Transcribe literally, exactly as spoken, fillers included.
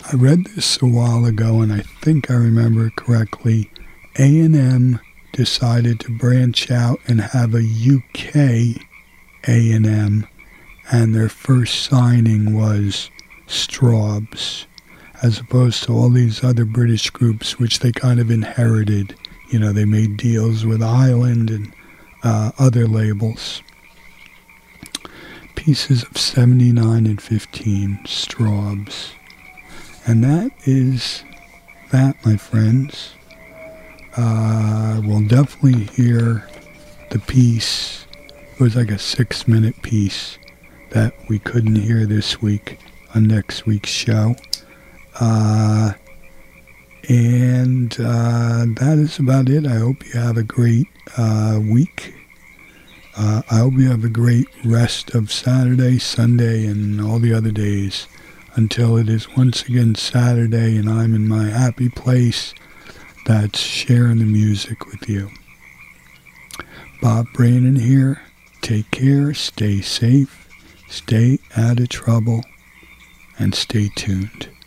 I read this a while ago, and I think I remember it correctly. A and M decided to branch out and have a U K A and M, and their first signing was Straubs, as opposed to all these other British groups, which they kind of inherited. You know, they made deals with Island and uh, other labels. Pieces of seventy-nine and fifteen, Straubs. And that is that, my friends. Uh, we'll definitely hear the piece. It was like a six-minute piece that we couldn't hear this week on next week's show. Uh, and uh, that is about it. I hope you have a great uh, week. Uh, I hope you have a great rest of Saturday, Sunday, and all the other days until it is once again Saturday and I'm in my happy place that's sharing the music with you. Bob Brannon here. Take care, stay safe, stay out of trouble, and stay tuned.